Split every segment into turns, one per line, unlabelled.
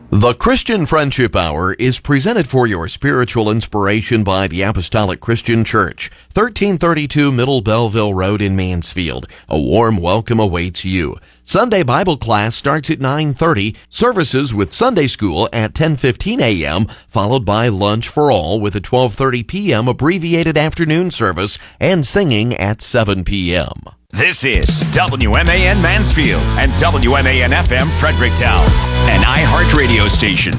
The Christian Friendship Hour is presented for your spiritual inspiration by the Apostolic Christian Church, 1332 Middle Belleville Road in Mansfield. A warm welcome awaits you. Sunday Bible class starts at 9:30, services with Sunday school at 10:15 a.m., followed by lunch for all with a 12:30 p.m. abbreviated afternoon service and singing at 7 p.m.
This is WMAN Mansfield and WMAN FM Fredericktown, an iHeart radio station.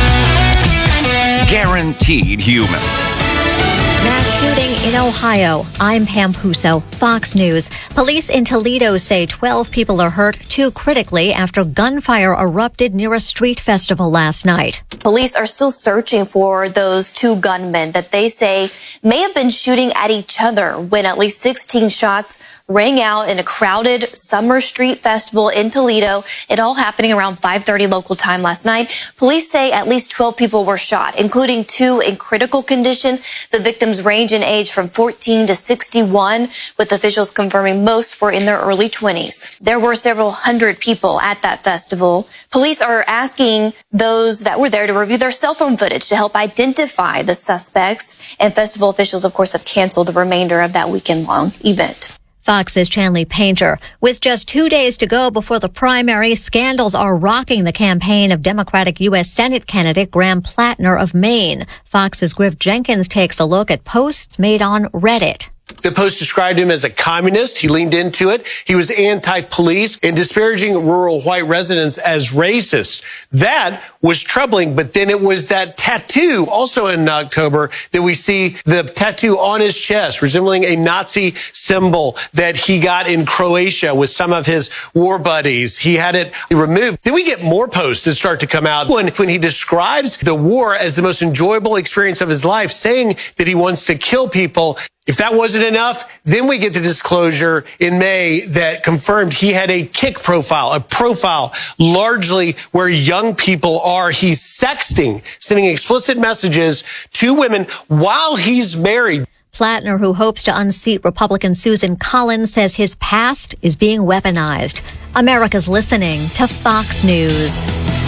Guaranteed human.
Mass shooting in Ohio. I'm Pam Puso, Fox News. Police in Toledo say 12 people are hurt, 2 critically, after gunfire erupted near a street festival last night.
Police are still searching for those 2 gunmen that they say may have been shooting at each other when at least 16 shots rang out in a crowded summer street festival in Toledo. It all happening around 5:30 local time last night. Police say at least 12 people were shot, including 2 in critical condition. The victims range in age from 14 to 61, with officials confirming most were in their early 20s. There were several hundred people at that festival. Police are asking those that were there to review their cell phone footage to help identify the suspects. And festival officials, of course, have canceled the remainder of that weekend-long event.
Fox's Chanley Painter. With just 2 days to go before the primary, scandals are rocking the campaign of Democratic U.S. Senate candidate Graham Plattner of Maine. Fox's Griff Jenkins takes a look at posts made on Reddit.
The post described him as a communist. He leaned into it. He was anti-police and disparaging rural white residents as racist. That was troubling. But then it was that tattoo also in October that we see the tattoo on his chest resembling a Nazi symbol that he got in Croatia with some of his war buddies. He had it removed. Then we get more posts that start to come out when he describes the war as the most enjoyable experience of his life, saying that he wants to kill people. If that wasn't enough, then we get the disclosure in May that confirmed he had a kick profile, a profile largely where young people are. He's sexting, sending explicit messages to women while he's married.
Plattner, who hopes to unseat Republican Susan Collins, says his past is being weaponized. America's listening to Fox News.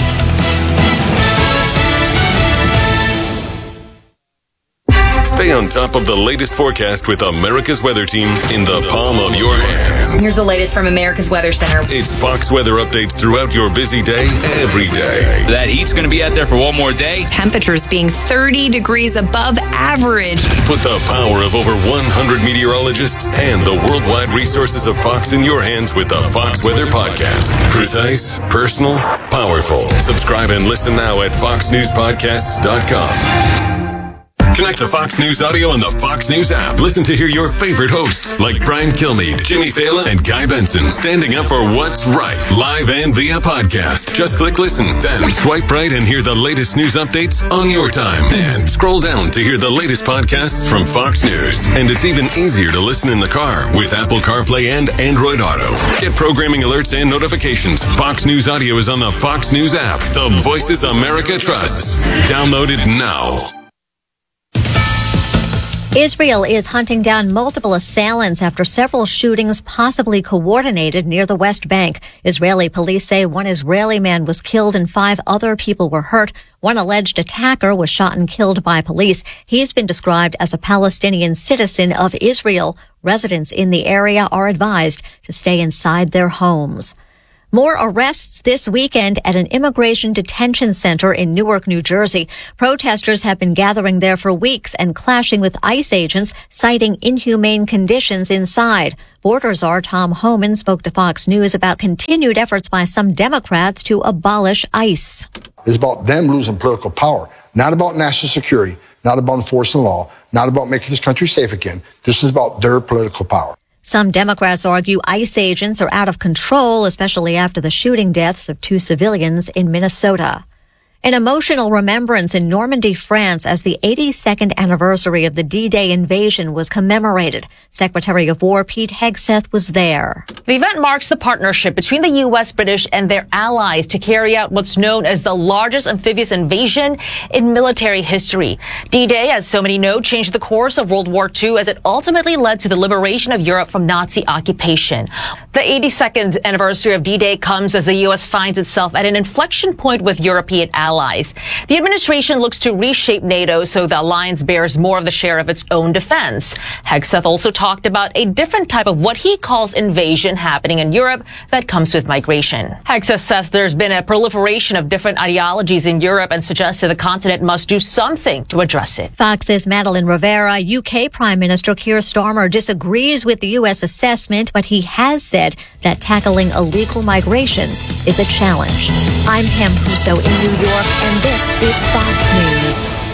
Stay on top of the latest forecast with America's Weather Team in the palm of your hands.
Here's the latest from America's Weather Center.
It's Fox weather updates throughout your busy day, every day.
That heat's going to be out there for one more day.
Temperatures being 30 degrees above average.
Put the power of over 100 meteorologists and the worldwide resources of Fox in your hands with the Fox Weather Podcast. Precise, personal, powerful. Subscribe and listen now at foxnewspodcasts.com. Connect to Fox News Audio on the Fox News app. Listen to hear your favorite hosts like Brian Kilmeade, Jimmy Fallon, and Guy Benson standing up for what's right, live and via podcast. Just click listen, then swipe right and hear the latest news updates on your time. And scroll down to hear the latest podcasts from Fox News. And it's even easier to listen in the car with Apple CarPlay and Android Auto. Get programming alerts and notifications. Fox News Audio is on the Fox News app. The voices America trusts. Download it now.
Israel is hunting down multiple assailants after several shootings possibly coordinated near the West Bank. Israeli police say one Israeli man was killed and 5 other people were hurt. One alleged attacker was shot and killed by police. He's been described as a Palestinian citizen of Israel. Residents in the area are advised to stay inside their homes. More arrests this weekend at an immigration detention center in Newark, New Jersey. Protesters have been gathering there for weeks and clashing with ICE agents, citing inhumane conditions inside. Border Czar Tom Homan spoke to Fox News about continued efforts by some Democrats to abolish ICE.
It's about them losing political power, not about national security, not about enforcing law, not about making this country safe again. This is about their political power.
Some Democrats argue ICE agents are out of control, especially after the shooting deaths of 2 civilians in Minnesota. An emotional remembrance in Normandy, France, as the 82nd anniversary of the D-Day invasion was commemorated. Secretary of War Pete Hegseth was there.
The event marks the partnership between the U.S., British, and their allies to carry out what's known as the largest amphibious invasion in military history. D-Day, as so many know, changed the course of World War II as it ultimately led to the liberation of Europe from Nazi occupation. The 82nd anniversary of D-Day comes as the U.S. finds itself at an inflection point with European allies. The administration looks to reshape NATO so the alliance bears more of the share of its own defense. Hegseth also talked about a different type of what he calls invasion happening in Europe that comes with migration. Hegseth says there's been a proliferation of different ideologies in Europe and suggested the continent must do something to address it.
Fox's Madeline Rivera. UK Prime Minister Keir Starmer disagrees with the U.S. assessment, but he has said that tackling illegal migration is a challenge. I'm Pam Puso in New York, and this is Fox News.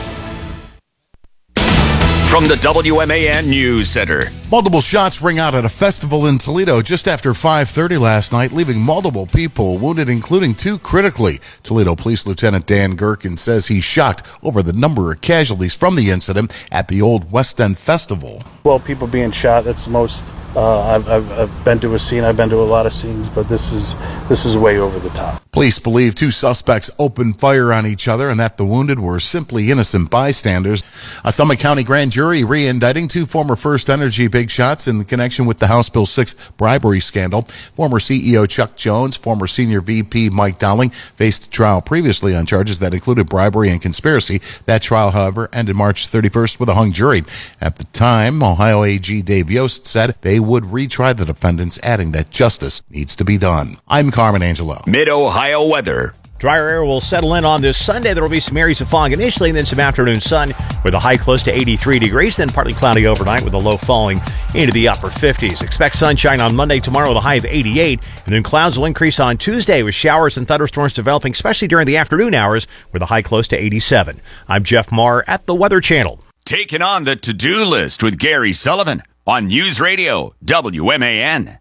From the WMAN News Center.
Multiple shots ring out at a festival in Toledo just after 5:30 last night, leaving multiple people wounded, including 2 critically. Toledo Police Lieutenant Dan Gherkin says he's shocked over the number of casualties from the incident at the Old West End Festival.
Well, people being shot, that's the most I've been to a scene. I've been to a lot of scenes, but this is way over the top.
Police believe 2 suspects opened fire on each other and that the wounded were simply innocent bystanders. A Summit County grand jury re-indicting 2 former First Energy big shots in connection with the House Bill 6 bribery scandal. Former CEO Chuck Jones, former senior VP Mike Dowling faced trial previously on charges that included bribery and conspiracy. That trial, however, ended March 31st with a hung jury. At the time, Ohio AG Dave Yost said they would retry the defendants, adding that justice needs to be done. I'm Carmen Angelo.
Mid-Ohio weather.
Drier air will settle in on this Sunday. There will be some areas of fog initially, and then some afternoon sun with a high close to 83 degrees, then partly cloudy overnight with a low falling into the upper 50s. Expect sunshine on Monday, tomorrow with a high of 88, and then clouds will increase on Tuesday with showers and thunderstorms developing, especially during the afternoon hours with a high close to 87. I'm Jeff Marr at the Weather Channel.
Taking on the to-do list with Gary Sullivan on News Radio WMAN.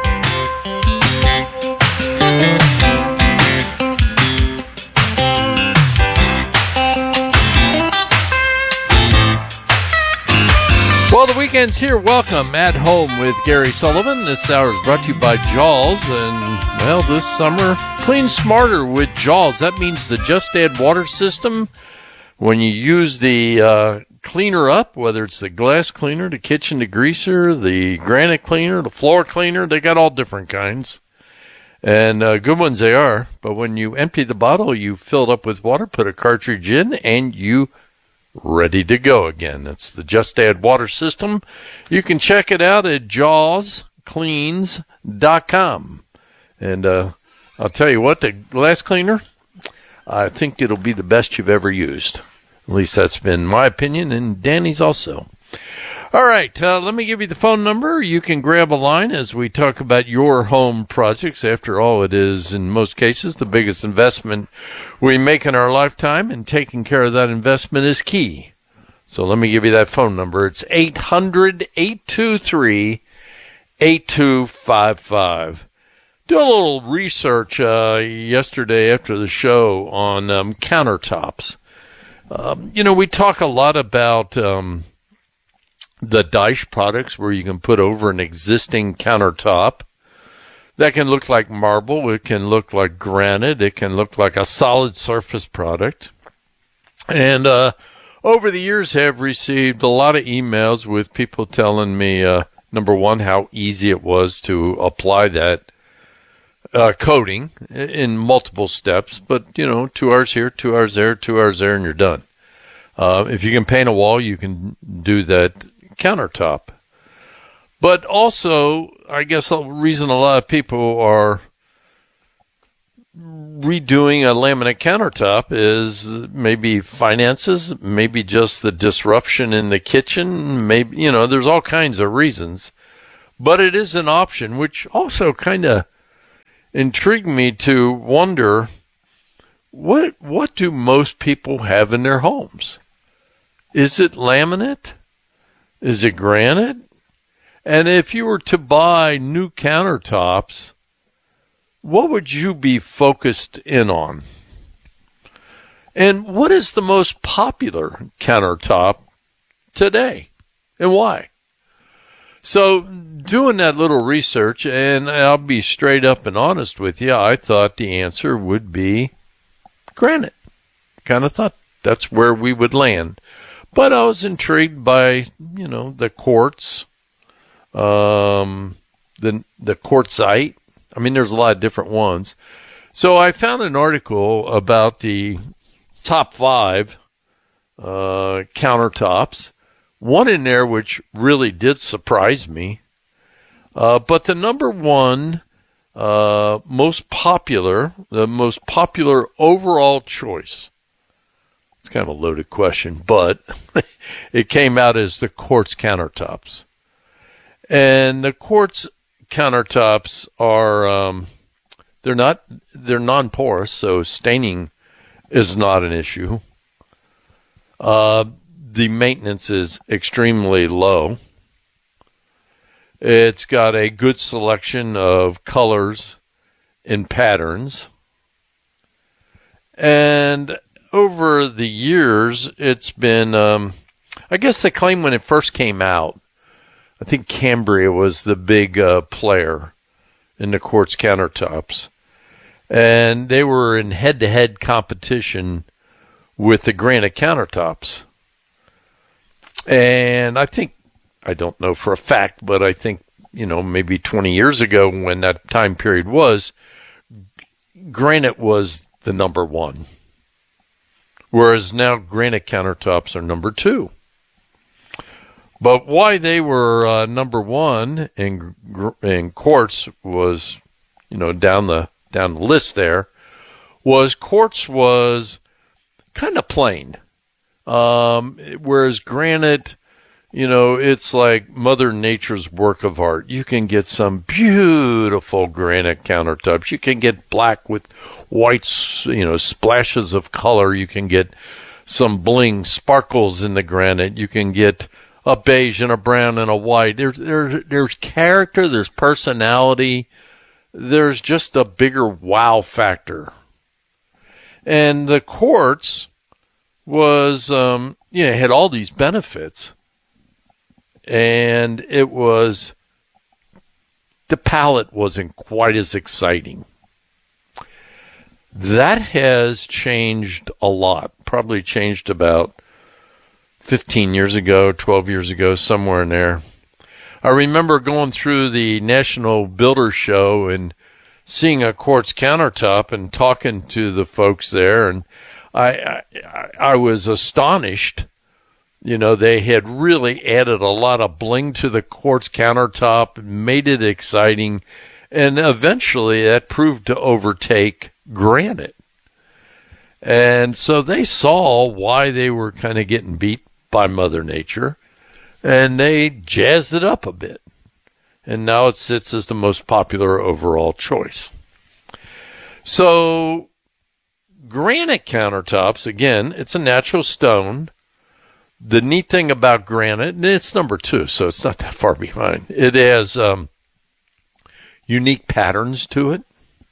Well, the weekend's here. Welcome at home with Gary Sullivan. This hour is brought to you by Jaws. And, well, this summer, clean smarter with Jaws. That means the Just Add water system. When you use the cleaner up, whether it's the glass cleaner, the kitchen degreaser, the granite cleaner, the floor cleaner, they got all different kinds. And good ones they are. But when you empty the bottle, you fill it up with water, put a cartridge in, and you ready to go again. It's the Just Add water system. You can check it out at jawscleans.com. And I'll tell you what, the glass cleaner, I think it'll be the best you've ever used. At least that's been my opinion, and Danny's also. All right, let me give you the phone number. You can grab a line as we talk about your home projects. After all, it is, in most cases, the biggest investment we make in our lifetime, and taking care of that investment is key. So let me give you that phone number. It's 800-823-8255. Doing a little research yesterday after the show on countertops. We talk a lot about the Daesh products where you can put over an existing countertop. That can look like marble. It can look like granite. It can look like a solid surface product. And over the years, have received a lot of emails with people telling me, number one, how easy it was to apply that coating in multiple steps. But, 2 hours here, 2 hours there, 2 hours there, and you're done. If you can paint a wall, you can do that countertop. But also, I guess the reason a lot of people are redoing a laminate countertop is maybe finances, maybe just the disruption in the kitchen, maybe, there's all kinds of reasons. But it is an option, which also kind of intrigued me to wonder, what do most people have in their homes? Is it laminate? Is it granite? And if you were to buy new countertops, what would you be focused in on? And what is the most popular countertop today, and why? So doing that little research, and I'll be straight up and honest with you, I thought the answer would be granite. Kind of thought that's where we would land. But I was intrigued by, the quartz, the quartzite. I mean, there's a lot of different ones. So I found an article about the top 5 countertops. One in there which really did surprise me. But the number one the most popular overall choice. It's kind of a loaded question, but it came out as the quartz countertops. And the quartz countertops are they're non-porous, so staining is not an issue. The maintenance is extremely low. It's got a good selection of colors and patterns. And over the years, it's been, I guess they claim when it first came out, I think Cambria was the big player in the quartz countertops. And they were in head-to-head competition with the granite countertops. And I don't know for a fact, but I think, maybe 20 years ago when that time period was, granite was the number one. Whereas now granite countertops are number 2. But why they were number 1 in quartz was, down the list there, was quartz was kind of plain. Whereas granite, it's like Mother Nature's work of art. You can get some beautiful granite countertops. You can get black with white, splashes of color. You can get some bling, sparkles in the granite. You can get a beige and a brown and a white. There's character. There's personality. There's just a bigger wow factor. And the quartz was, had all these benefits. And it was, the palette wasn't quite as exciting. That has changed a lot. Probably changed about 15 years ago, 12 years ago, somewhere in there. I remember going through the National Builder Show and seeing a quartz countertop and talking to the folks there, and I was astonished. They had really added a lot of bling to the quartz countertop, made it exciting, and eventually that proved to overtake granite. And so they saw why they were kind of getting beat by Mother Nature, and they jazzed it up a bit. And now it sits as the most popular overall choice. So granite countertops, again, it's a natural stone. The neat thing about granite, and it's number 2, so it's not that far behind. It has unique patterns to it.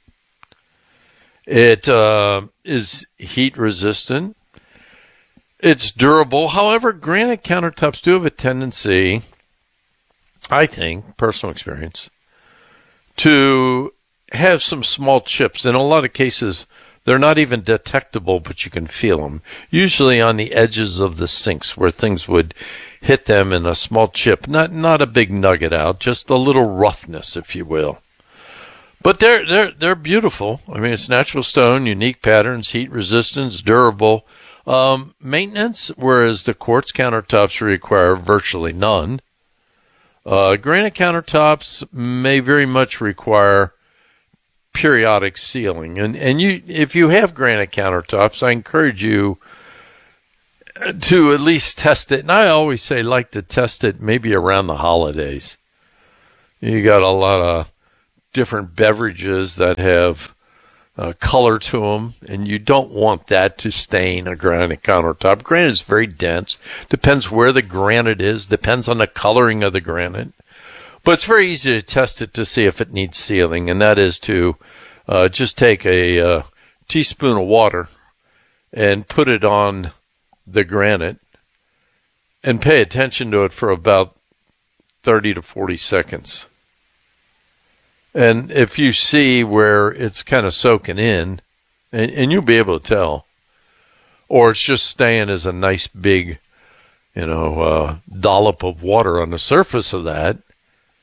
It is heat resistant. It's durable. However, granite countertops do have a tendency, I think, personal experience, to have some small chips. In a lot of cases, they're not even detectable, but you can feel them. Usually on the edges of the sinks where things would hit them in a small chip. Not a big nugget out, just a little roughness, if you will. But they're beautiful. I mean, it's natural stone, unique patterns, heat resistance, durable. Maintenance, whereas the quartz countertops require virtually none. Granite countertops may very much require periodic sealing. And if you have granite countertops, I encourage you to at least test it. And I always say like to test it maybe around the holidays. You got a lot of different beverages that have color to them, and you don't want that to stain a granite countertop. Granite is very dense. Depends where the granite is. Depends on the coloring of the granite. But it's very easy to test it to see if it needs sealing, and that is to just take a teaspoon of water and put it on the granite and pay attention to it for about 30 to 40 seconds. And if you see where it's kind of soaking in, and you'll be able to tell, or it's just staying as a nice big, dollop of water on the surface of that,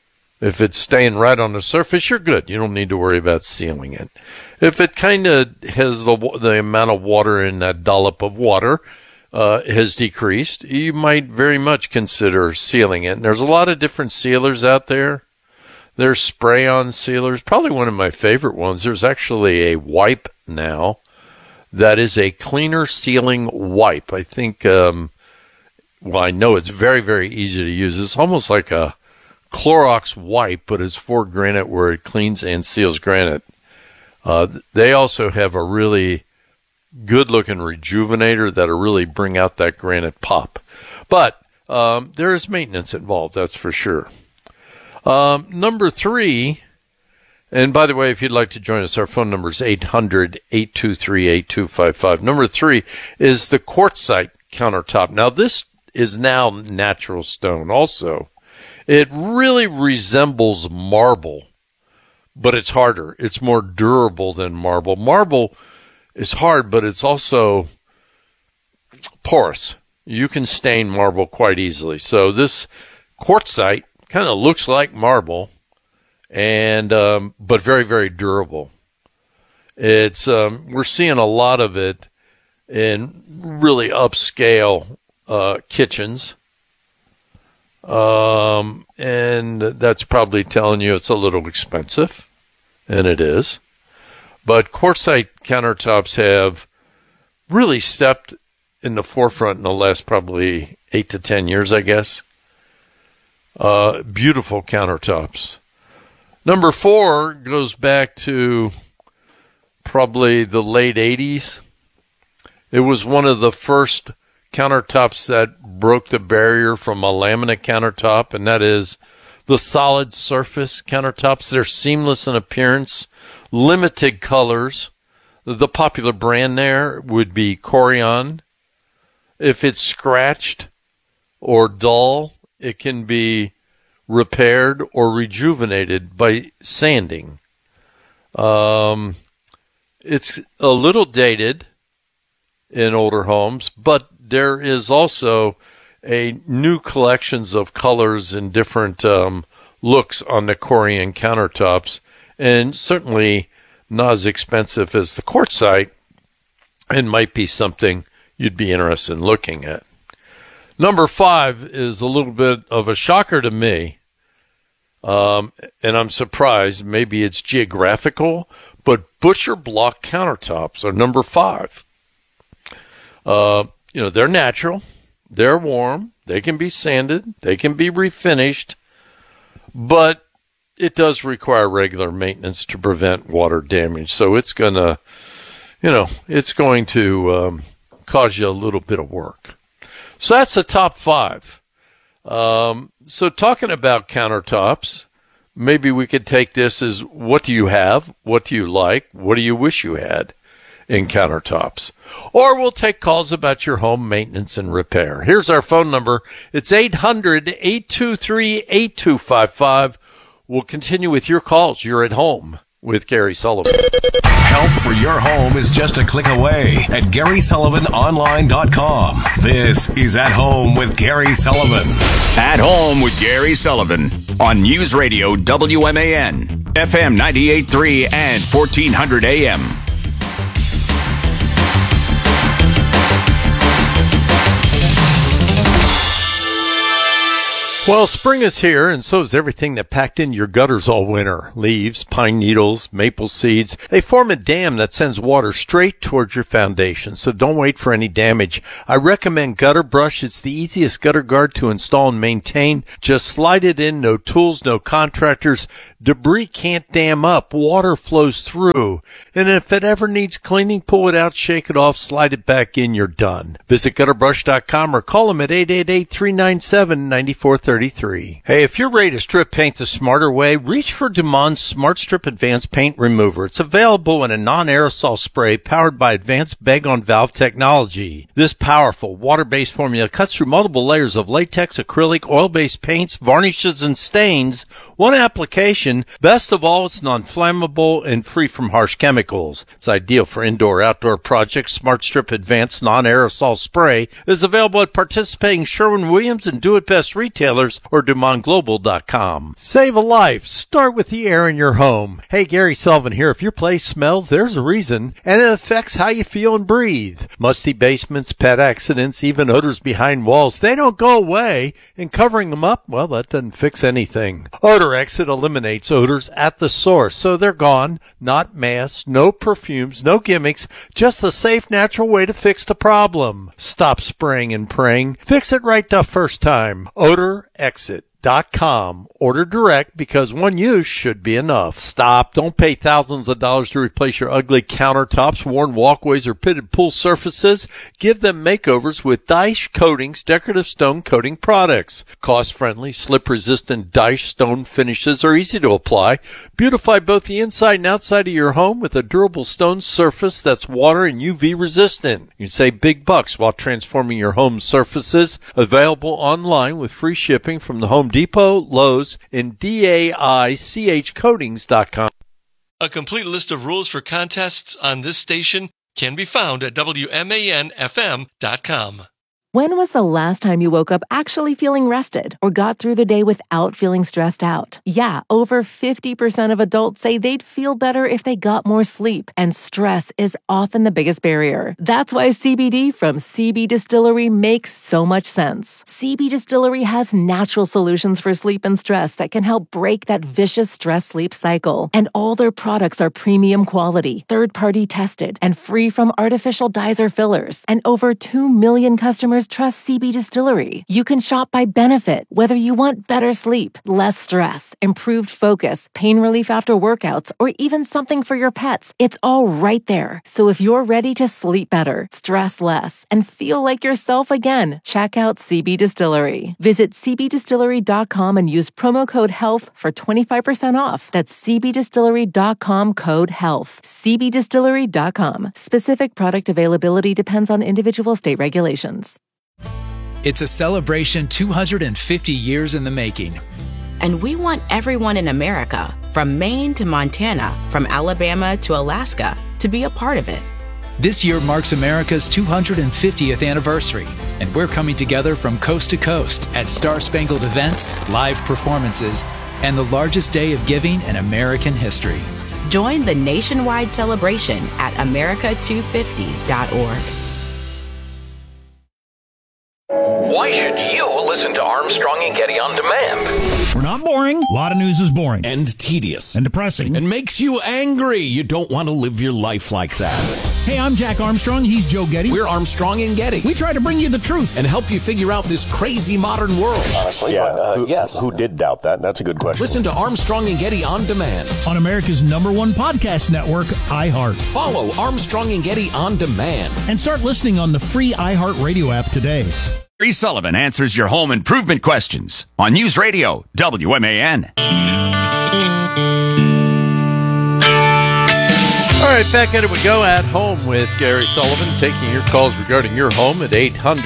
If it's staying right on the surface, you're good. You don't need to worry about sealing it. If it kind of has the amount of water in that dollop of water has decreased, you might very much consider sealing it. And there's a lot of different sealers out there. There's spray-on sealers. Probably one of my favorite ones. There's actually a wipe now that is a cleaner sealing wipe. I think, I know it's very, very easy to use. It's almost like a Clorox wipe, but it's for granite where it cleans and seals granite. They also have a really good-looking rejuvenator that'll really bring out that granite pop. But there is maintenance involved, that's for sure. Number 3, and by the way, if you'd like to join us, our phone number is 800-823-8255. Number 3 is the quartzite countertop. Now, this is now natural stone also. It really resembles marble, but it's harder. It's more durable than marble. Marble is hard, but it's also porous. You can stain marble quite easily. So this quartzite kind of looks like marble, and but very, very durable. It's we're seeing a lot of it in really upscale kitchens. And that's probably telling you it's a little expensive, and it is. But quartzite countertops have really stepped in the forefront in the last probably 8 to 10 years, I guess. Beautiful countertops. Number 4 goes back to probably the late 80s. It was one of the first countertops that broke the barrier from a laminate countertop, and that is the solid surface countertops. They're seamless in appearance, limited colors. The popular brand there would be Corian. If it's scratched or dull, it can be repaired or rejuvenated by sanding. It's a little dated in older homes, but there is also a new collections of colors and different looks on the Corian countertops, and certainly not as expensive as the quartzite, and might be something you'd be interested in looking at. Number 5 is a little bit of a shocker to me, and I'm surprised. Maybe it's geographical, but butcher block countertops are number 5. They're natural, they're warm, they can be sanded, they can be refinished, but it does require regular maintenance to prevent water damage. So it's going to, cause you a little bit of work. So that's the top 5. So talking about countertops, maybe we could take this as, what do you have? What do you like? What do you wish you had in countertops? Or we'll take calls about your home maintenance and repair. Here's our phone number. It's 800-823-8255. We'll continue with your calls. You're at home with Gary Sullivan.
Help for your home is just a click away at GarySullivanOnline.com. This is At Home with Gary Sullivan.
At Home with Gary Sullivan on News Radio WMAN, FM 98.3 and 1400 AM.
Well, spring is here, and so is everything that packed in your gutters all winter. Leaves, pine needles, maple seeds. They form a dam that sends water straight towards your foundation, so don't wait for any damage. I recommend Gutter Brush. It's the easiest gutter guard to install and maintain. Just slide it in, no tools, no contractors. Debris can't dam up. Water flows through. And if it ever needs cleaning, pull it out, shake it off, slide it back in, you're done. Visit gutterbrush.com or call them at 888-397-9433. Hey, if you're ready to strip paint the smarter way, reach for Dumond's Smart Strip Advanced Paint Remover. It's available in a non-aerosol spray powered by advanced bag-on-valve technology. This powerful water-based formula cuts through multiple layers of latex, acrylic, oil-based paints, varnishes, and stains. One application. Best of all, it's non-flammable and free from harsh chemicals. It's ideal for indoor-outdoor projects. Smart Strip Advanced Non-Aerosol Spray is available at participating Sherwin-Williams and Do It Best retailers retailers or DuMontGlobal.com.
Save a life. Start with the air in your home. Hey, Gary Sullivan here. If your place smells, there's a reason, and it affects how you feel and breathe. Musty basements, pet accidents, even odors behind walls, they don't go away, and covering them up, well, that doesn't fix anything. Odor Exit eliminates odors at the source, so they're gone. Not masks, no perfumes, no gimmicks, just a safe, natural way to fix the problem. Stop spraying and praying. Fix it right the first time. OdorExit.com. Order direct because one use should be enough. Stop. Don't pay thousands of dollars to replace your ugly countertops, worn walkways, or pitted pool surfaces. Give them makeovers with Daesh Coatings decorative stone coating products. Cost-friendly, slip-resistant Daesh stone finishes are easy to apply. Beautify both the inside and outside of your home with a durable stone surface that's water and UV resistant. You can save big bucks while transforming your home surfaces. Available online with free shipping from the Home Depot, Lowe's, and DAICHcoatings.com.
A complete list of rules for contests on this station can be found at WMANFM.com.
When was the last time you woke up actually feeling rested or got through the day without feeling stressed out? Yeah, over 50% of adults say they'd feel better if they got more sleep, and stress is often the biggest barrier. That's why CBD from CB Distillery makes so much sense. CB Distillery has natural solutions for sleep and stress that can help break that vicious stress-sleep cycle. And all their products are premium quality, third-party tested, and free from artificial dyes or fillers. And over 2 million customers trust CB Distillery. You can shop by benefit, whether you want better sleep, less stress, improved focus, pain relief after workouts, or even something for your pets. It's all right there. So if you're ready to sleep better, stress less, and feel like yourself again, check out CB Distillery. Visit cbdistillery.com and use promo code HEALTH for 25% off. That's cbdistillery.com code HEALTH. cbdistillery.com. Specific product availability depends on individual state regulations.
It's a celebration 250 years in the making.
And we want everyone in America, from Maine to Montana, from Alabama to Alaska, to be a part of it.
This year marks America's 250th anniversary, and we're coming together from coast to coast at Star-Spangled events, live performances, and the largest day of giving in American history.
Join the nationwide celebration at america250.org.
Why should you listen to Armstrong and Getty on demand?
We're not boring. A lot of news is boring.
And tedious.
And depressing.
And makes you angry. You don't want to live your life like that.
Hey, I'm Jack Armstrong. He's Joe Getty.
We're Armstrong and Getty.
We try to bring you the truth.
And help you figure out this crazy modern world.
Honestly, yes. Who did doubt that? That's a good question.
Listen to Armstrong and Getty on demand.
On America's #1 podcast network, iHeart.
Follow Armstrong and Getty on demand.
And start listening on the free iHeart Radio app today.
Gary Sullivan answers your home improvement questions on News Radio WMAN.
All right, back at it we go at home with Gary Sullivan, taking your calls regarding your home at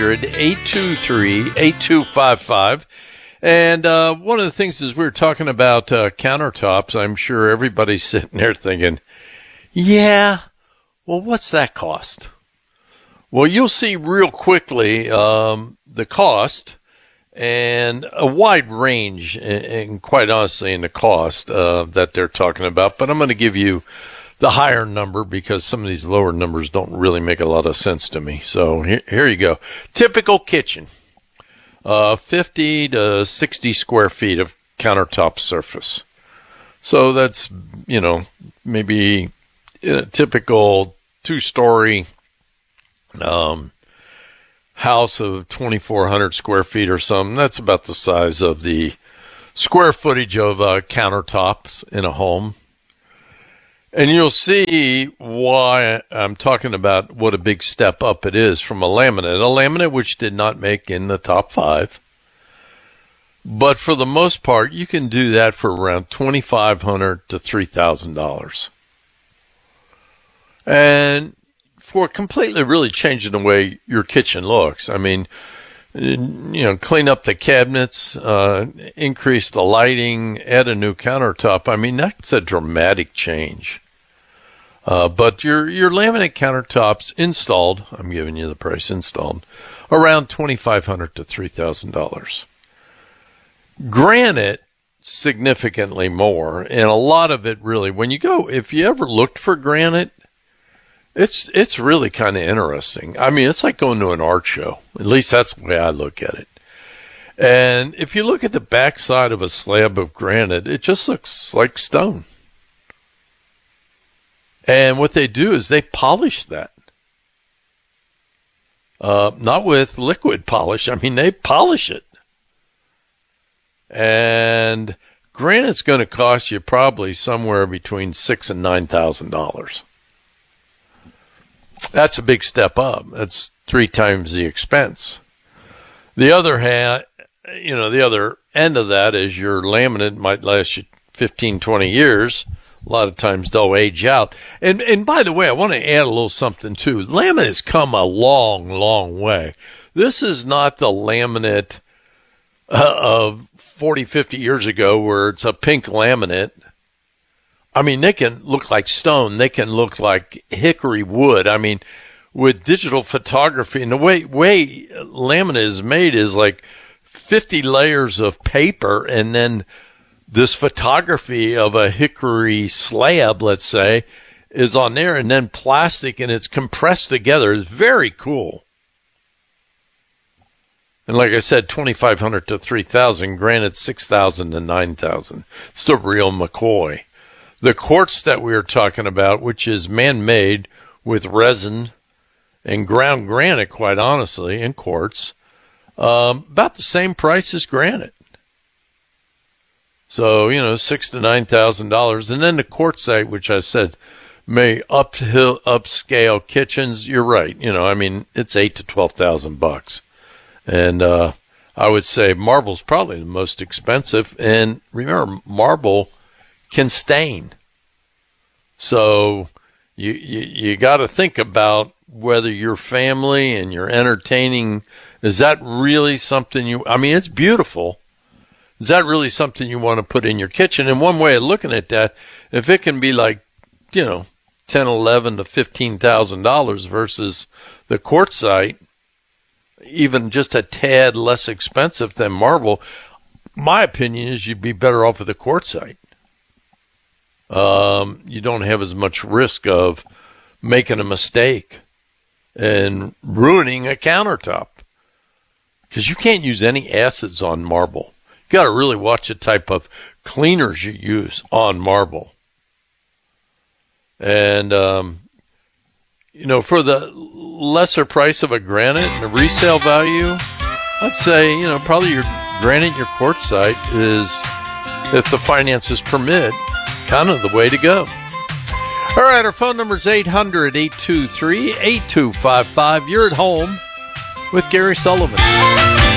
800-823-8255. And one of the things is we were talking about countertops. I'm sure everybody's sitting there thinking, yeah, well, what's that cost? Well, you'll see real quickly the cost and a wide range, and quite honestly, in the cost that they're talking about. But I'm going to give you the higher number because some of these lower numbers don't really make a lot of sense to me. So here you go. Typical kitchen, 50 to 60 square feet of countertop surface. So that's, maybe a typical 2-story house of 2,400 square feet or something. That's about the size of the square footage of countertops in a home. And you'll see why I'm talking about what a big step up it is from a laminate which did not make in the top 5. But for the most part, you can do that for around $2,500 to $3,000. And for completely really changing the way your kitchen looks. I mean, clean up the cabinets, increase the lighting, add a new countertop. I mean, that's a dramatic change. But your laminate countertops installed, I'm giving you the price installed, around $2,500 to $3,000. Granite, significantly more, and a lot of it really, when you go, if you ever looked for granite, it's really kind of interesting. I mean, it's like going to an art show. At least that's the way I look at it. And if you look at the backside of a slab of granite, it just looks like stone. And what they do is they polish that. Not with liquid polish. I mean, they polish it. And granite's going to cost you probably somewhere between $6,000 and $9,000. That's a big step up. That's 3 times the expense. The other hand, the other end of that is your laminate might last you 15, 20 years. A lot of times they'll age out. And by the way, I want to add a little something too. Laminate has come a long, long way. This is not the laminate of 40, 50 years ago where it's a pink laminate. I mean, they can look like stone. They can look like hickory wood. I mean, with digital photography, and the way laminate is made is like 50 layers of paper, and then this photography of a hickory slab, let's say, is on there, and then plastic, and it's compressed together. It's very cool. And like I said, $2,500 to $3,000. Granted, $6,000 to $9,000. It's the real McCoy. The quartz that we were talking about, which is man-made with resin and ground granite, quite honestly, and quartz, about the same price as granite. So, $6,000 to $9,000. And then the quartzite, which I said may upscale kitchens. You're right. I mean, it's $8,000 to $12,000. And I would say marble's probably the most expensive. And remember, marble can stain. So you got to think about whether your family and your entertaining, is that really something I mean, it's beautiful. Is that really something you want to put in your kitchen? And one way of looking at that, if it can be like, $10,000, $11,000 to $15,000 versus the quartzite, even just a tad less expensive than marble, my opinion is you'd be better off with the quartzite. You don't have as much risk of making a mistake and ruining a countertop, because you can't use any acids on marble. You got to really watch the type of cleaners you use on marble. And, for the lesser price of a granite and the resale value, I'd say, probably your granite, your quartzite is, if the finances permit, kind of the way to go. All right, our phone number is 800-823-8255. You're at home with Gary Sullivan.